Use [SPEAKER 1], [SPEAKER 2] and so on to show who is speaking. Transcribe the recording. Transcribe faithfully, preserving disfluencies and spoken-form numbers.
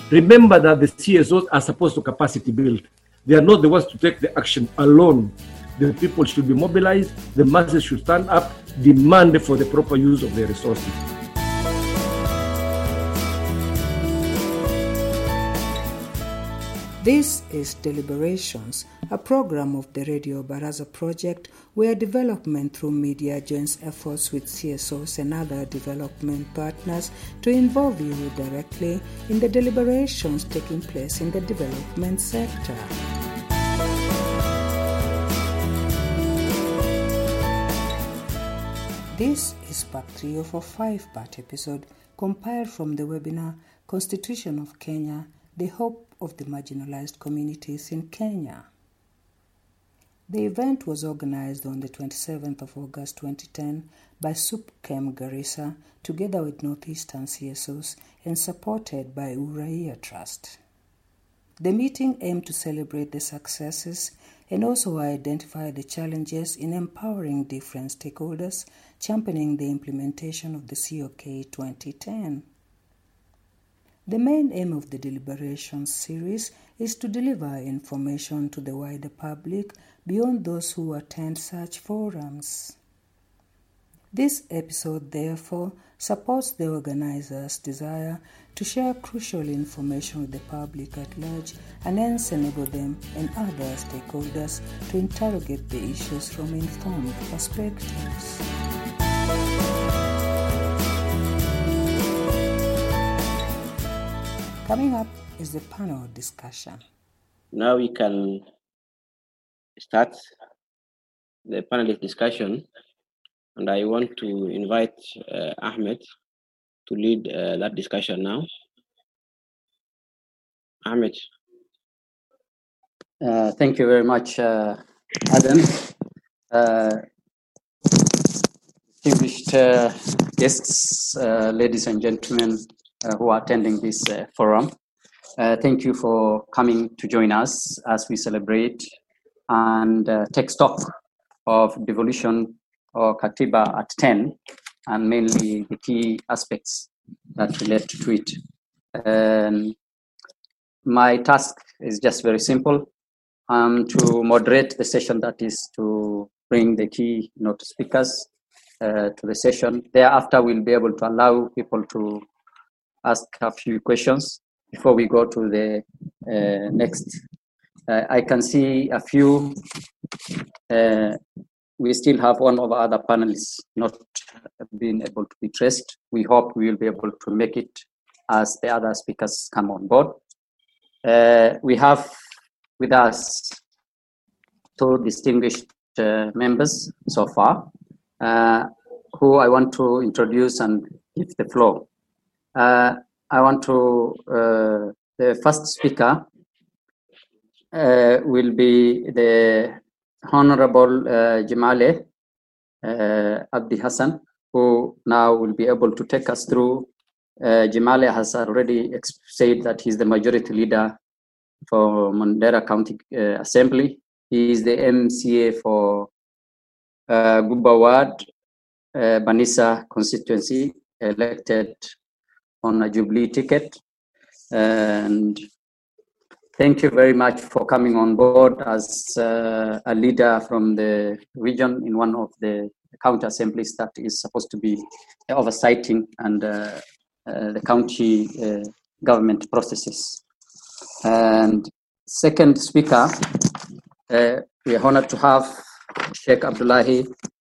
[SPEAKER 1] Remember that the C S Os are supposed to capacity build. They are not the ones to take the action alone. The people should be mobilized, the masses should stand up, demand for the proper use of their resources.
[SPEAKER 2] This is Deliberations, a program of the Radio Baraza project where development through media joins efforts with C S Os and other development partners to involve you directly in the deliberations taking place in the development sector. This is part three of a five-part episode compiled from the webinar Constitution of Kenya, the Hope of the Marginalized Communities in Kenya. The event was organized on the twenty-seventh of August twenty ten by SUPKEM Garissa together with Northeastern C S Os and supported by Uraia Trust. The meeting aimed to celebrate the successes and also identify the challenges in empowering different stakeholders, championing the implementation of the C O K twenty ten. The main aim of the Deliberations series is to deliver information to the wider public beyond those who attend such forums. This episode, therefore, supports the organizers' desire to share crucial information with the public at large and hence enable them and other stakeholders to interrogate the issues from informed perspectives. Coming up is the panel discussion.
[SPEAKER 3] Now we can start the panelist discussion, and I want to invite uh, Ahmed to lead uh, that discussion now. Ahmed.
[SPEAKER 4] Uh, thank you very much, uh, Adam. Uh, distinguished uh, guests, uh, ladies and gentlemen, Uh, who are attending this uh, forum. Uh, thank you for coming to join us as we celebrate and uh, take stock of devolution or Katiba at ten, and mainly the key aspects that relate to it. Um, my task is just very simple, um, to moderate the session, that is to bring the key you know, speakers uh, to the session. Thereafter, we'll be able to allow people to ask a few questions before we go to the uh, next. Uh, I can see a few. Uh, we still have one of our other panelists not being able to be traced. We hope we will be able to make it as the other speakers come on board. Uh, we have with us two distinguished uh, members so far, uh, who I want to introduce and give the floor. Uh, I want to, uh, the first speaker uh, will be the Honorable uh, Jemale uh, Abdi Hassan, who now will be able to take us through. Uh, Jemale has already said that he's the majority leader for Mandera County uh, Assembly. He is the M C A for uh, Gubba Ward, uh, Banissa constituency, elected on a Jubilee ticket. And thank you very much for coming on board as uh, a leader from the region in one of the county assemblies that is supposed to be oversighting and uh, uh, the county uh, government processes. And second speaker, uh, we are honored to have Sheikh Abdullahi